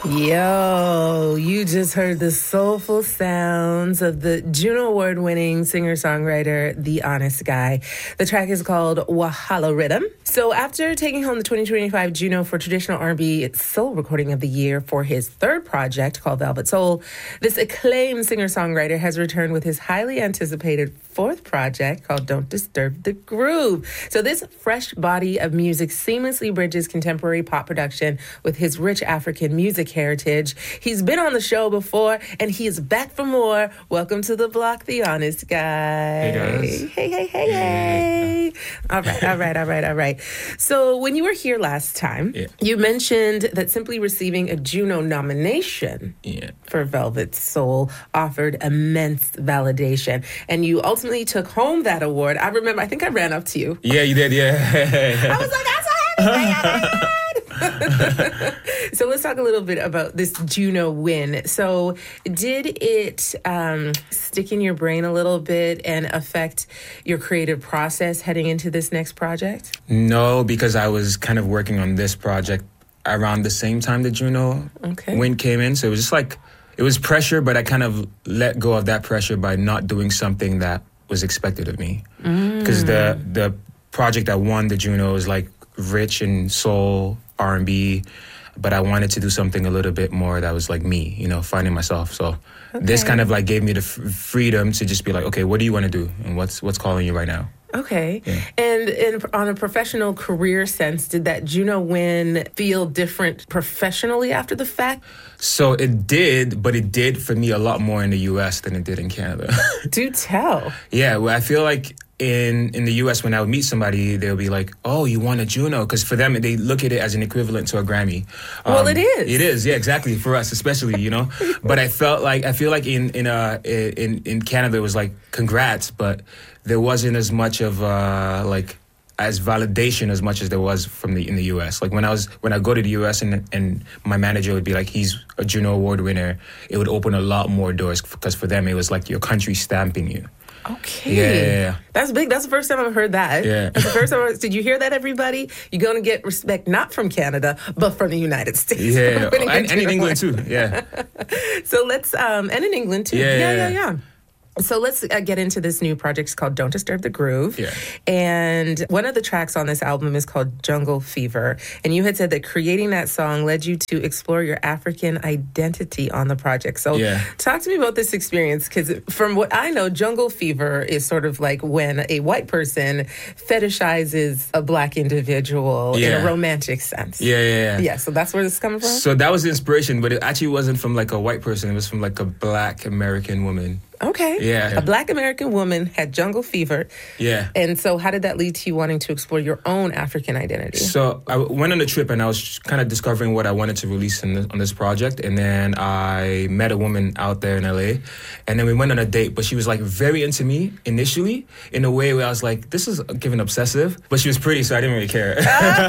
Yo, you just heard the soulful sounds of the Juno Award-winning singer-songwriter, The Honest Guy. The track is called Wahala Rhythm. So after taking home the 2025 Juno for Traditional R&B Soul Recording of the Year for his third project called Velvet Soul, this acclaimed singer-songwriter has returned with his highly anticipated fourth project called Don't Disturb the Groove. So this fresh body of music seamlessly bridges contemporary pop production with his rich African music heritage. He's been on the show before, and he is back for more. Welcome to the block, The Honest Guy. Hey, guys. Hey. All right. So when you were here last time, you mentioned that simply receiving a Juno nomination for Velvet Soul offered immense validation, and you ultimately took home that award. I remember, I think I ran up to you. Yeah, you did, I was like, that's so happy. So let's talk a little bit about this Juno win. So did it stick in your brain a little bit and affect your creative process heading into this next project? No, because I was kind of working on this project around the same time the Juno win came in. So it was just like, it was pressure, but I kind of let go of that pressure by not doing something that was expected of me. Because the project that won the Juno was like rich in soul, R&B, but I wanted to do something a little bit more that was like me, you know, finding myself. So this kind of like gave me the freedom to just be like, okay, what do you want to do? And what's calling you right now? Okay. Yeah. And on a professional career sense, did that Juno win feel different professionally after the fact? So it did, but it did for me a lot more in the U.S. than it did in Canada. Do tell. Yeah, well, I feel like in the U.S., when I would meet somebody, they'll be like, oh, you won a Juno? Because for them, they look at it as an equivalent to a Grammy. Well, it is. It is, yeah, exactly, for us especially, you know? But I feel like in Canada, it was like, congrats, but there wasn't as much of as validation as much as there was in the US. Like when I go to the US and my manager would be like, he's a Juno Award winner, it would open a lot more doors because for them it was like your country stamping you. Okay. Yeah. That's big. That's the first time I've heard that. Yeah. That's the first time. Did you hear that, everybody? You're going to get respect not from Canada, but from the United States. Yeah. And in England too. Yeah. So let's, and in England too. Yeah. So let's get into this new project. It's called Don't Disturb the Groove. Yeah. And one of the tracks on this album is called Jungle Fever. And you had said that creating that song led you to explore your African identity on the project. So talk to me about this experience, because from what I know, Jungle Fever is sort of like when a white person fetishizes a black individual in a romantic sense. Yeah, so that's where this is coming from? So that was the inspiration, but it actually wasn't from like a white person. It was from like a black American woman. Okay. Yeah. A black American woman had jungle fever. Yeah. And so how did that lead to you wanting to explore your own African identity? So I went on a trip and I was kind of discovering what I wanted to release on this project. And then I met a woman out there in LA. And then we went on a date, but she was like very into me initially in a way where I was like, this is giving obsessive. But she was pretty, so I didn't really care.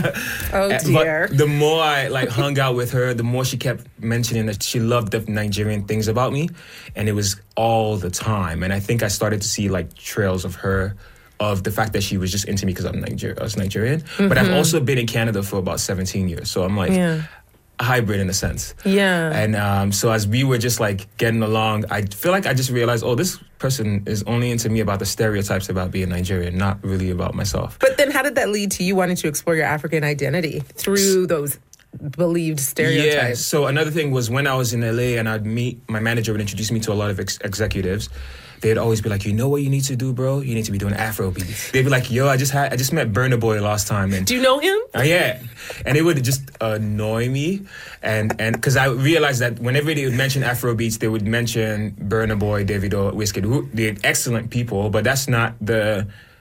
Oh, dear. But the more I like hung out with her, the more she kept mentioning that she loved the Nigerian things about me. And it was all the time. And I think I started to see like trails of her, of the fact that she was just into me because I was Nigerian. Mm-hmm. But I've also been in Canada for about 17 years. So I'm like a hybrid in a sense. Yeah. And so as we were just like getting along, I feel like I just realized, oh, this person is only into me about the stereotypes about being Nigerian, not really about myself. But then how did that lead to you wanting to explore your African identity through those believed stereotypes? Yeah, so another thing was when I was in LA and I'd meet, my manager would introduce me to a lot of executives. They'd always be like, you know what you need to do, bro? You need to be doing Afro beats. They'd be like, yo, I just met Burna Boy last time. And do you know him? Yeah. And it would just annoy me. And because I realized that whenever they would mention Afro beats, they would mention Burna Boy, Davido, Wizkid, who they're excellent people, but that's not the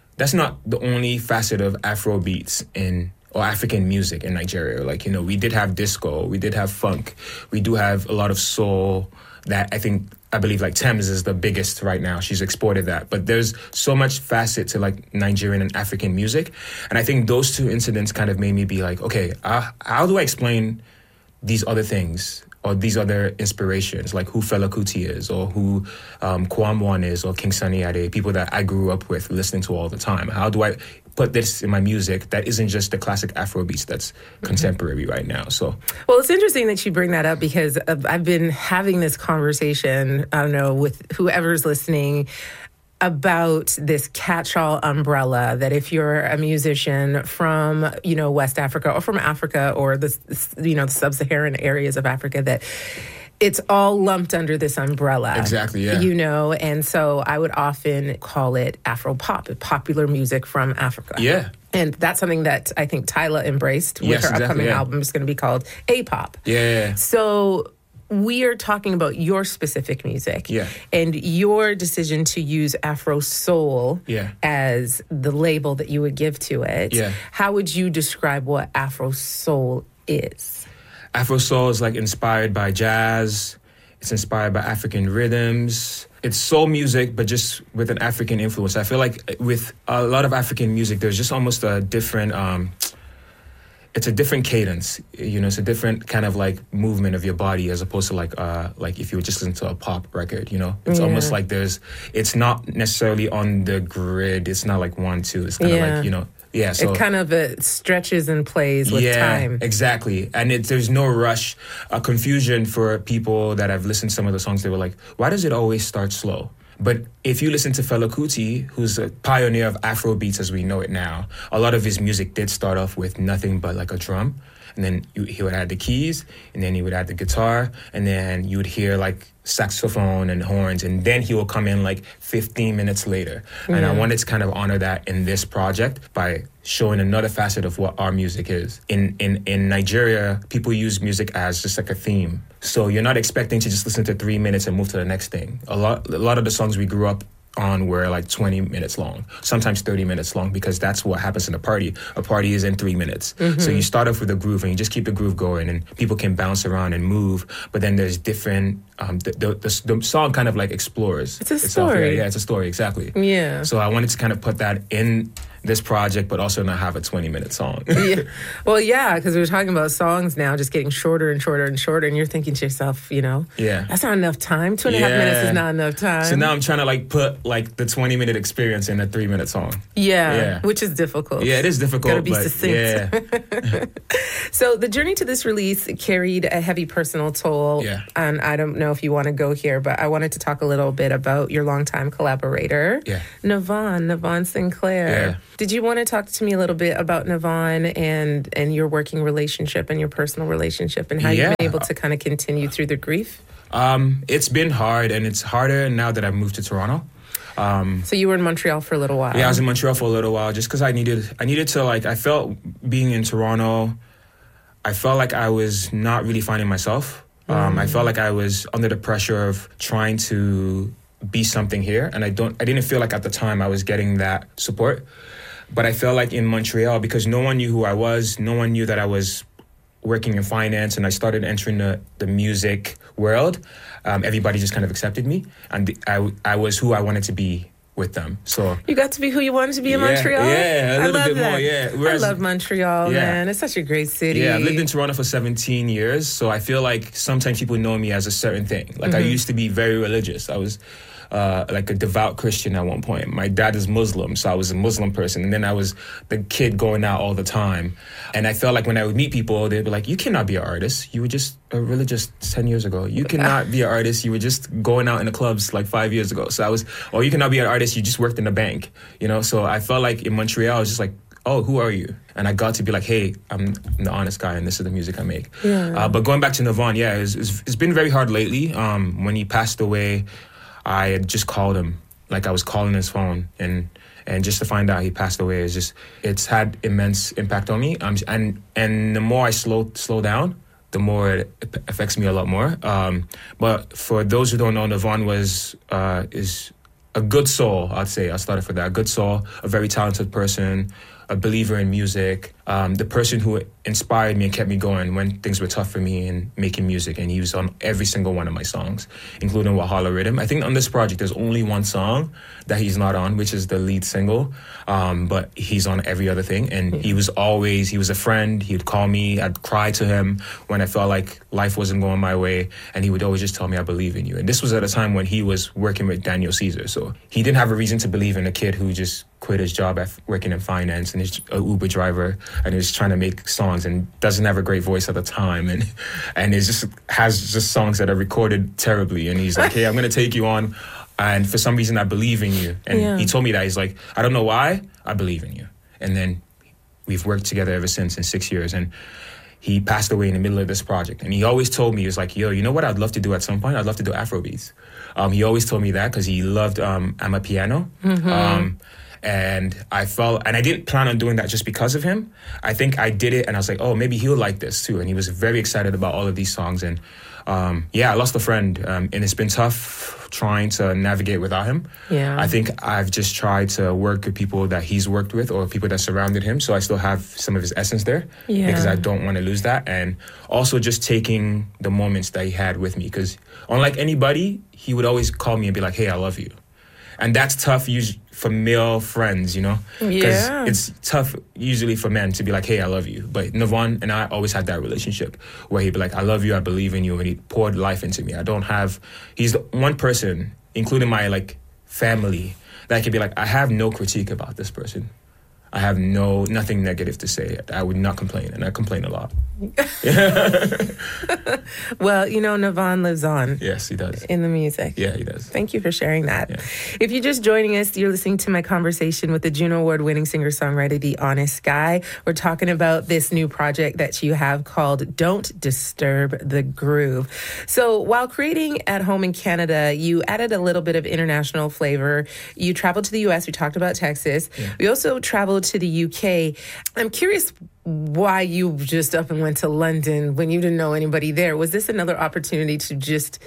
only facet of Afro beats or African music in Nigeria. Like, you know, we did have disco, we did have funk, we do have a lot of soul that I believe like Thames is the biggest right now. She's exported that. But there's so much facet to like Nigerian and African music. And I think those two incidents kind of made me be like, okay, how do I explain these other things or these other inspirations, like who Fela Kuti is, or who Kwamwan is, or King Sunny Ade, people that I grew up with listening to all the time. How do I put this in my music that isn't just the classic Afrobeats that's contemporary right now? So, well, it's interesting that you bring that up because I've been having this conversation, I don't know, with whoever's listening about this catch-all umbrella that if you're a musician from, West Africa or from Africa or the sub-Saharan areas of Africa, that it's all lumped under this umbrella. Exactly, yeah. And so I would often call it Afro-pop, popular music from Africa. Yeah. And that's something that I think Tyla embraced with her upcoming album. It's going to be called A-pop. Yeah. So we are talking about your specific music and your decision to use Afro Soul as the label that you would give to it. Yeah. How would you describe what Afro Soul is? Afro Soul is like inspired by jazz. It's inspired by African rhythms. It's soul music, but just with an African influence. I feel like with a lot of African music, there's just almost a different... it's a different cadence, it's a different kind of like movement of your body as opposed to like if you were just listening to a pop record, It's almost like it's not necessarily on the grid. It's not like 1, 2. It's kind of like, so it kind of stretches and plays with time. Exactly. And there's no rush. A confusion for people that have listened to some of the songs, they were like, why does it always start slow? But if you listen to Fela Kuti, who's a pioneer of Afrobeats as we know it now, a lot of his music did start off with nothing but like a drum. And then he would add the keys, and then he would add the guitar, and then you would hear like saxophone and horns, and then he will come in like 15 minutes later. And I wanted to kind of honor that in this project by showing another facet of what our music is. In Nigeria, people use music as just like a theme. So you're not expecting to just listen to 3 minutes and move to the next thing. A lot of the songs we grew up on were like 20 minutes long, sometimes 30 minutes long, because that's what happens in a party. A party is in 3 minutes. So you start off with a groove and you just keep the groove going and people can bounce around and move, but then there's different, the song kind of like explores. It's a story. Yeah, it's a story, exactly. Yeah. So I wanted to kind of put that in this project, but also not have a 20-minute song. Well, because we were talking about songs now just getting shorter and shorter and shorter, and you're thinking to yourself, that's not enough time. 2.5 minutes is not enough time. So now I'm trying to like put like the 20-minute experience in a 3-minute song. Yeah, which is difficult. Yeah, it is difficult. Gotta be succinct. Yeah. So the journey to this release carried a heavy personal toll. Yeah. And I don't know if you want to go here, but I wanted to talk a little bit about your longtime collaborator, Navon Sinclair. Yeah. Did you want to talk to me a little bit about Navon and your working relationship and your personal relationship and how you've been able to kind of continue through the grief? It's been hard, and it's harder now that I've moved to Toronto. So you were in Montreal for a little while. Yeah, I was in Montreal for a little while just because I needed to, like, I felt being in Toronto, I felt like I was not really finding myself. I felt like I was under the pressure of trying to be something here, and I didn't feel like at the time I was getting that support. But I felt like in Montreal, because no one knew who I was, no one knew that I was working in finance, and I started entering the music world, everybody just kind of accepted me, and I was who I wanted to be with them. So you got to be who you wanted to be in Montreal? Yeah, a little bit more, yeah. I love Montreal, man. It's such a great city. Yeah, I've lived in Toronto for 17 years, so I feel like sometimes people know me as a certain thing. Like I used to be very religious. I was like a devout Christian at one point. My dad is Muslim, so I was a Muslim person. And then I was the kid going out all the time. And I felt like when I would meet people, they'd be like, you cannot be an artist. You were just a religious 10 years ago. You cannot be an artist. You were just going out in the clubs like 5 years ago. So or you cannot be an artist. You just worked in a bank, So I felt like in Montreal, I was just like, oh, who are you? And I got to be like, hey, I'm the honest guy, and this is the music I make. Yeah. But going back to Navon, it's been very hard lately. When he passed away, I had just called him, like I was calling his phone, and just to find out he passed away it's had immense impact on me. And the more I slow down, the more it affects me a lot more. But for those who don't know, Navon is a good soul, I'd say. I'll start it for that. A good soul, a very talented person, a believer in music, the person who inspired me and kept me going when things were tough for me and making music. And he was on every single one of my songs, including Wahala Rhythm. I think on this project, there's only one song that he's not on, which is the lead single. But he's on every other thing. And he was a friend. He would call me. I'd cry to him when I felt like life wasn't going my way. And he would always just tell me, I believe in you. And this was at a time when he was working with Daniel Caesar. So he didn't have a reason to believe in a kid who just quit his job at working in finance and is an Uber driver and is trying to make songs and doesn't have a great voice at the time and is just has just songs that are recorded terribly. And he's like, hey, I'm going to take you on. And for some reason, I believe in you. And he told me that. He's like, I don't know why, I believe in you. And then we've worked together ever since in 6 years. And he passed away in the middle of this project. And he always told me, he was like, yo, you know what I'd love to do at some point? I'd love to do Afrobeats. He always told me that because he loved Amapiano. And I didn't plan on doing that just because of him. I think I did it and I was like, oh, maybe he'll like this too. And he was very excited about all of these songs. And I lost a friend and it's been tough trying to navigate without him. Yeah. I think I've just tried to work with people that he's worked with or people that surrounded him. So I still have some of his essence there because I don't want to lose that. And also just taking the moments that he had with me because unlike anybody, he would always call me and be like, hey, I love you. And that's tough for male friends, you know? Because it's tough usually for men to be like, hey, I love you. But Navon and I always had that relationship where he'd be like, I love you, I believe in you. And he poured life into me. He's the one person, including my like family, that could be like, I have no critique about this person. I have nothing negative to say. I would not complain, and I complain a lot. Well, Navon lives on. Yes, he does. In the music. Yeah, he does. Thank you for sharing that. Yeah. If you're just joining us, you're listening to my conversation with the Juno Award-winning singer-songwriter, The Honest Guy. We're talking about this new project that you have called Don't Disturb the Groove. So while creating at home in Canada, you added a little bit of international flavor. You traveled to the U.S. We talked about Texas. Yeah. We also traveled to the UK. I'm curious why you just up and went to London when you didn't know anybody there. Was this another opportunity to just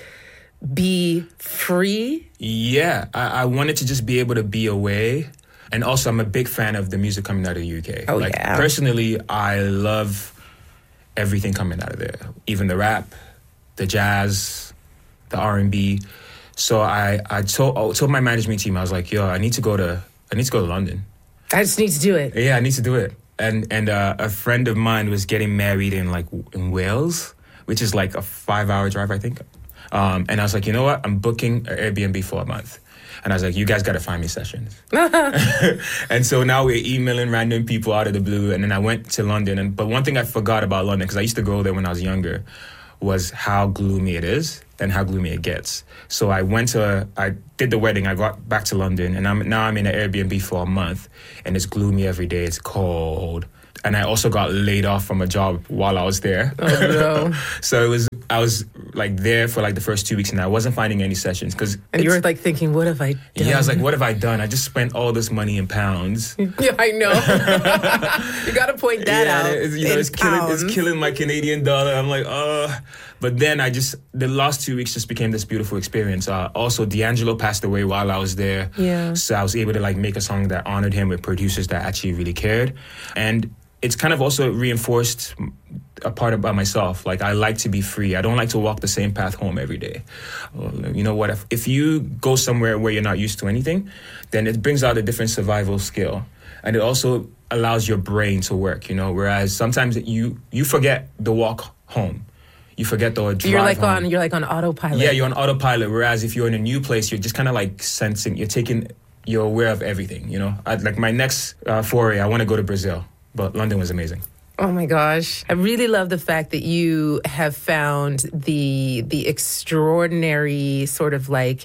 be free? Yeah, I wanted to just be able to be away. And also, I'm a big fan of the music coming out of the UK. Personally, I love everything coming out of there. Even the rap, the jazz, the R&B. So I told my management team, I was like, yo, I need to go to London. I just need to do it. Yeah, I need to do it. And a friend of mine was getting married in Wales, which is like a 5-hour drive, I think. And I was like, you know what? I'm booking an Airbnb for a month. And I was like, you guys got to find me sessions. And so now we're emailing random people out of the blue. And then I went to London. But one thing I forgot about London, because I used to go there when I was younger, was how gloomy it is and how gloomy it gets. So I did the wedding, I got back to London, and I'm in an Airbnb for a month, and it's gloomy every day, it's cold. And I also got laid off from a job while I was there. Oh, no. So I was like there for like the first 2 weeks, and I wasn't finding any sessions. And you were like thinking, what have I done? Yeah, I was like, what have I done? I just spent all this money in pounds. Yeah, I know. You got to point that out. It's killing my Canadian dollar. I'm like, But then the last 2 weeks just became this beautiful experience. Also, D'Angelo passed away while I was there. Yeah. So I was able to like make a song that honored him with producers that actually really cared. And it's kind of also reinforced a part about myself. Like, I like to be free. I don't like to walk the same path home every day. You know what? If you go somewhere where you're not used to anything, then it brings out a different survival skill. And it also allows your brain to work, whereas sometimes you forget the walk home. You forget the drive home. You're like on autopilot. Yeah, you're on autopilot. Whereas if you're in a new place, you're just kind of like sensing, you're aware of everything, Like my next foray, I want to go to Brazil. But London was amazing. Oh my gosh. I really love the fact that you have found the extraordinary sort of like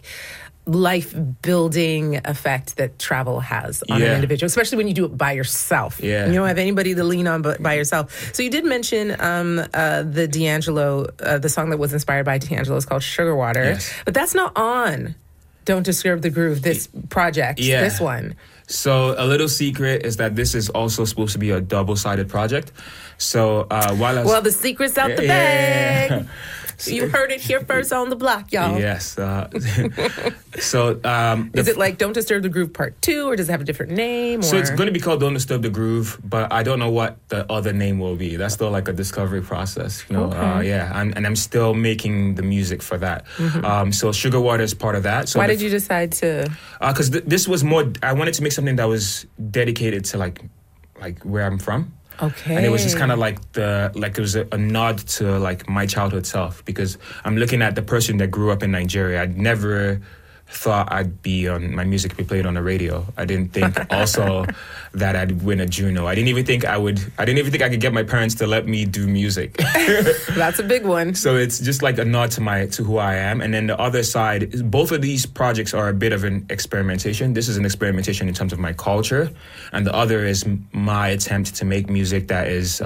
life-building effect that travel has on an individual, especially when you do it by yourself. Yeah. You don't have anybody to lean on but by yourself. So you did mention the D'Angelo, the song that was inspired by D'Angelo is called Sugar Water. Yes. But that's not on Don't Disturb the Groove, this project, this one. So a little secret is that this is also supposed to be a double-sided project. So while I was... Well, the secret's out the bag. You heard it here first on the block, y'all. Yes. So is it like Don't Disturb the Groove Part 2, or does it have a different name? So it's going to be called Don't Disturb the Groove, but I don't know what the other name will be. That's still like a discovery process, you know. Okay. I'm still making the music for that. So Sugar Water is part of that. So why did you decide to? Because this was more. I wanted to make something that was dedicated to like where I'm from. Okay. And it was just kind of like it was a nod to like my childhood self, because I'm looking at the person that grew up in Nigeria. I'd never thought my music be played on the radio. I didn't think also that I'd win a Juno. I didn't even think I could get my parents to let me do music. That's a big one. So it's just like a nod to who I am. And then the other side is, both of these projects are a bit of an experimentation. This is an experimentation in terms of my culture, and the other is my attempt to make music that is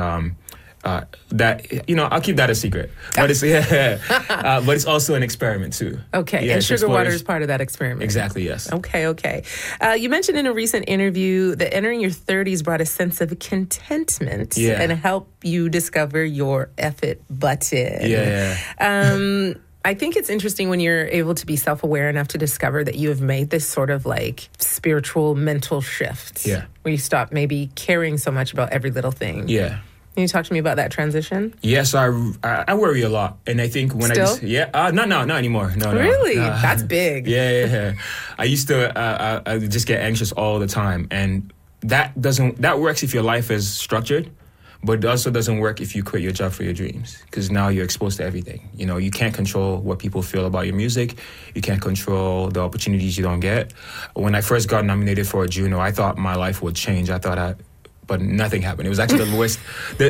I'll keep that a secret, but it's also an experiment too. Okay, yeah, and Sugar Water is part of that experiment. Exactly, yes. Okay. You mentioned in a recent interview that entering your 30s brought a sense of contentment and helped you discover your effort button. Yeah. I think it's interesting when you're able to be self-aware enough to discover that you have made this sort of like spiritual mental shift. Yeah. Where you stop maybe caring so much about every little thing. Yeah. Can you talk to me about that transition? Yes, I worry a lot, and I think when Still? not anymore. No, really, that's big. Yeah. I used to I just get anxious all the time, and that works if your life is structured, but it also doesn't work if you quit your job for your dreams, because now you're exposed to everything. You know, you can't control what people feel about your music. You can't control the opportunities you don't get. When I first got nominated for a Juno, I thought my life would change. But nothing happened. It was actually the worst.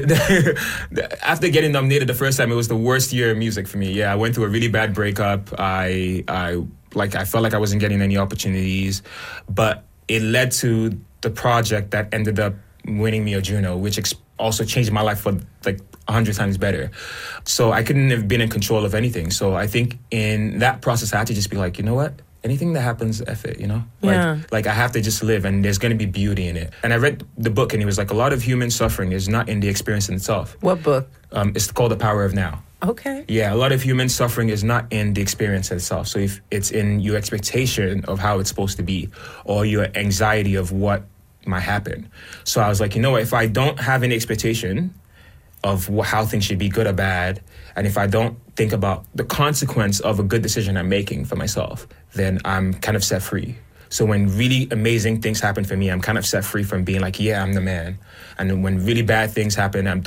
After getting nominated the first time, it was the worst year in music for me. Yeah, I went through a really bad breakup. I felt like I wasn't getting any opportunities, but it led to the project that ended up winning me a Juno, which also changed my life for like 100 times better. So I couldn't have been in control of anything. So I think in that process, I had to just be like, you know what? Anything that happens, F it, you know? Yeah. Like I have to just live, and there's going to be beauty in it. And I read the book, and it was like a lot of human suffering is not in the experience in itself. What book? It's called The Power of Now. Okay. Yeah, a lot of human suffering is not in the experience itself. So if it's in your expectation of how it's supposed to be, or your anxiety of what might happen. So I was like, you know what? If I don't have any expectation of how things should be, good or bad, and if I don't think about the consequence of a good decision I'm making for myself, then I'm kind of set free. So when really amazing things happen for me, I'm kind of set free from being like, yeah, I'm the man. And then when really bad things happen, I'm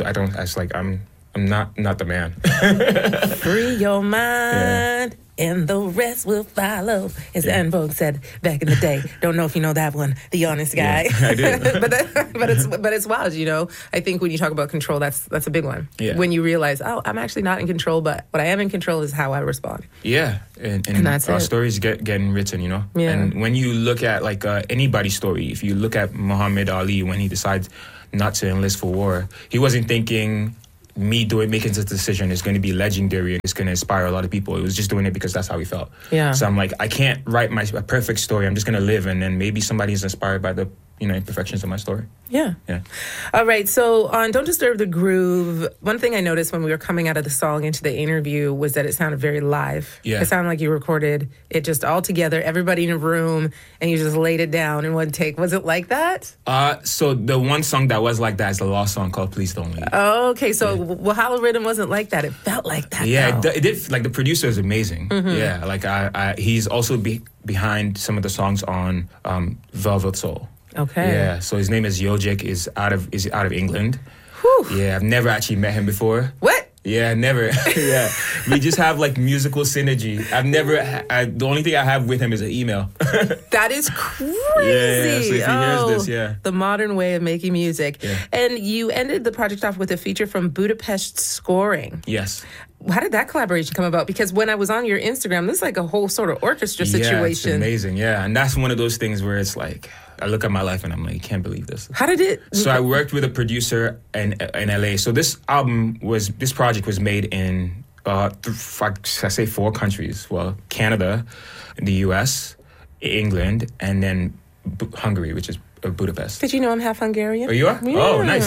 not the man. Free your mind. And the rest will follow, as En Vogue said back in the day. Don't know if you know that one, The Honest Guy. Yeah, I do. but it's wild, you know. I think when you talk about control, that's a big one. Yeah. When you realize, I'm actually not in control, but what I am in control is how I respond. Yeah, and that's our it. stories getting written, you know. Yeah. And when you look at like anybody's story, if you look at Muhammad Ali when he decides not to enlist for war, he wasn't thinking making this decision is going to be legendary and it's going to inspire a lot of people. It was just doing it because that's how he felt. Yeah. So I'm like, I can't write a perfect story. I'm just going to live, and then maybe somebody is inspired by the imperfections of my story. Yeah. Yeah. All right. So on Don't Disturb the Groove, one thing I noticed when we were coming out of the song into the interview was that it sounded very live. Yeah. It sounded like you recorded it just all together, everybody in a room, and you just laid it down in one take. Was it like that? So the one song that was like that is the last song called Please Don't Leave. Okay. So Wahala Rhythm wasn't like that. It felt like that. Yeah, though. it did. Like the producer is amazing. Mm-hmm. Yeah, like he's also behind some of the songs on Velvet Soul. Okay. Yeah, so his name is Yojik. Is out of England. Whew. Yeah, I've never actually met him before. What? Yeah, never. Yeah, we just have like musical synergy. The only thing I have with him is an email. That is crazy. Yeah, so if he hears this, yeah. The modern way of making music. Yeah. And you ended the project off with a feature from Budapest Scoring. Yes. How did that collaboration come about? Because when I was on your Instagram, this is like a whole sort of orchestra situation. Yeah, it's amazing. Yeah, and that's one of those things where it's like, I look at my life and I'm like, I can't believe this. How did it? So I worked with a producer in LA. So this project was made in, I say 4 countries. Well, Canada, the US, England, and then Hungary, which is Budapest. Did you know I'm half Hungarian? Oh, you are? Yeah. Oh, nice.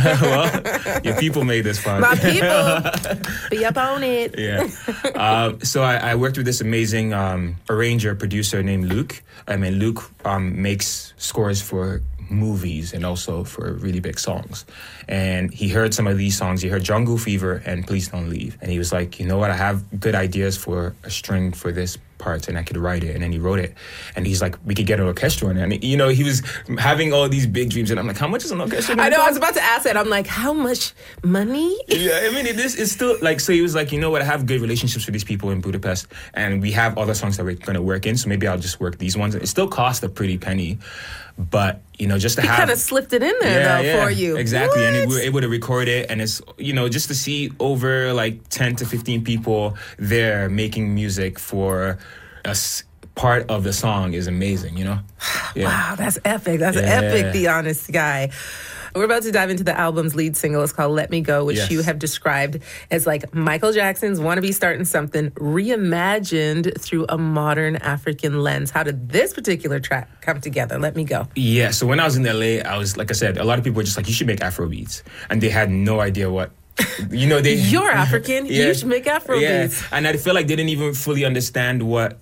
Well, your people made this fun. My people. Be up on it. Yeah. So I worked with this amazing arranger, producer named Luke. Luke makes scores for movies and also for really big songs. And he heard some of these songs. He heard Jungle Fever and Please Don't Leave. And he was like, you know what? I have good ideas for a string for this part and I could write it. And then he wrote it. And he's like, we could get an orchestra in it. And, you know, he was having all these big dreams. And I'm like, how much is an orchestra? I know, I was about to ask that. I'm like, how much money? Yeah, I mean, it's still like, so he was like, you know what? I have good relationships with these people in Budapest. And we have other songs that we're going to work in. So maybe I'll just work these ones. It still cost a pretty penny. But, you know, just to have... He kind of slipped it in there, for you. Exactly. What? And we were able to record it. And it's, you know, just to see over like 10 to 15 people there making music for us, part of the song is amazing, you know? Yeah. Wow, that's epic. That's epic, The Honest Guy. We're about to dive into the album's lead single. It's called Let Me Go, which you have described as like Michael Jackson's Wanna Be Starting Something reimagined through a modern African lens. How did this particular track come together? Let Me Go. Yeah, so when I was in LA, I was, like I said, a lot of people were just like, you should make Afro beats. And they had no idea what... You know, You're African. You should make Afro beats. And I feel like they didn't even fully understand what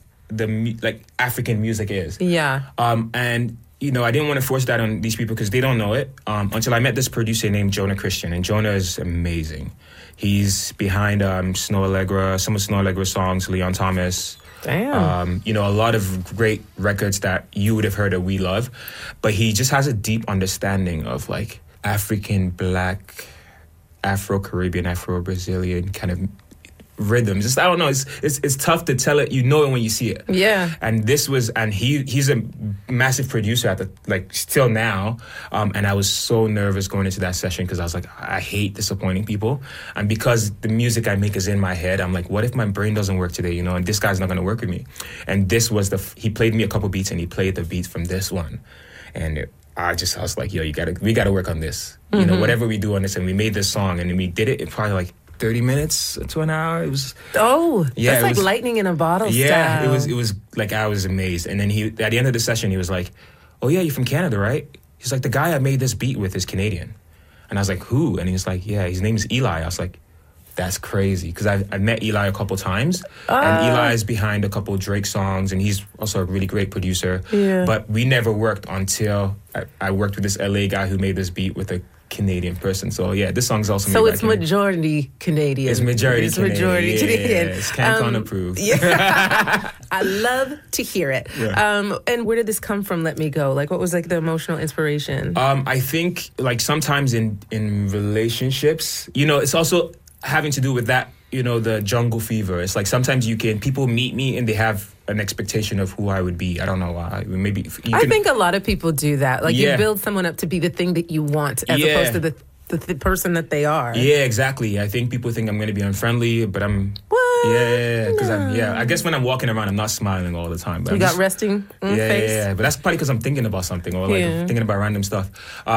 the African music is. Yeah. And... You know, I didn't want to force that on these people because they don't know it until I met this producer named Jonah Christian. And Jonah is amazing. He's behind Snow Allegra, some of Snow Allegra's songs, Leon Thomas. Damn. You know, a lot of great records that you would have heard that we love. But he just has a deep understanding of, like, African, Black, Afro-Caribbean, Afro-Brazilian kind of rhythms. Just, I don't know. It's tough to tell it. You know it when you see it. Yeah. And this was, and he's a massive producer at the, like, still now. And I was so nervous going into that session because I was like, I hate disappointing people. And because the music I make is in my head, I'm like, what if my brain doesn't work today? You know, and this guy's not going to work with me. And this was he played me a couple beats and he played the beats from this one. And I was like, yo, we gotta work on this. You know, whatever we do on this. And we made this song and we did it in probably like 30 minutes to an hour. It was that's like lightning in a bottle style. Yeah, it was like I was amazed. And then at the end of the session, he was like, oh yeah, you're from Canada, right? He's like, the guy I made this beat with is Canadian. And I was like, who? And he was like, yeah, his name is Eli. I was like, that's crazy. Because I met Eli a couple times. And Eli is behind a couple Drake songs. And he's also a really great producer. Yeah. But we never worked until I worked with this LA guy who made this beat with a Canadian person. So yeah, this song's also so it's majority Canadian. It's majority Canadian. Yeah, it's CanCon approved. Yeah. I love to hear it. Yeah. And where did this come from? Let Me Go. Like, what was like the emotional inspiration? I think like sometimes in relationships, you know, it's also having to do with that. You know, the jungle fever. It's like sometimes people meet me and they have an expectation of who I would be. I don't know why. Maybe I think a lot of people do that. Like you build someone up to be the thing that you want as opposed to the person that they are. Yeah, exactly. I think people think I'm going to be unfriendly, but I'm... What? Yeah, because I guess when I'm walking around, I'm not smiling all the time. But you got resting face? Yeah, but that's probably because I'm thinking about something or like I'm thinking about random stuff.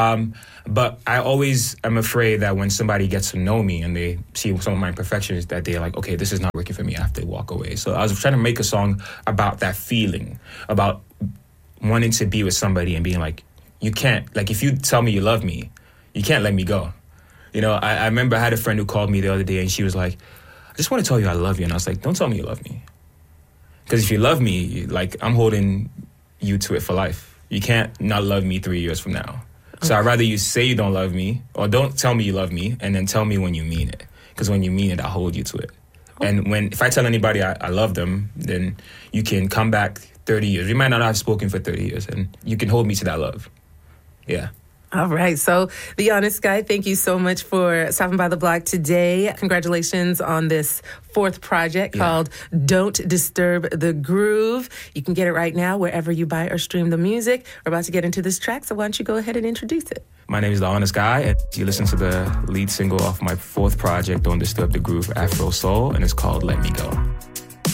But I always am afraid that when somebody gets to know me and they see some of my imperfections, that they're like, okay, this is not working for me. I have to walk away. So I was trying to make a song about that feeling, about wanting to be with somebody and being like, you can't, like if you tell me you love me, you can't let me go. You know, I remember I had a friend who called me the other day and she was like, I just want to tell you I love you. And I was like, don't tell me you love me. Because if you love me, like I'm holding you to it for life. You can't not love me 3 years from now. So I'd rather you say you don't love me or don't tell me you love me and then tell me when you mean it. Because when you mean it, I'll hold you to it. And if I tell anybody I love them, then you can come back 30 years. We might not have spoken for 30 years and you can hold me to that love. Yeah. All right. So, The Honest Guy, thank you so much for stopping by the block today. Congratulations on this fourth project called Don't Disturb the Groove. You can get it right now wherever you buy or stream the music. We're about to get into this track, so why don't you go ahead and introduce it? My name is The Honest Guy, and you listen to the lead single off my fourth project, Don't Disturb the Groove, Afro Soul, and it's called Let Me Go.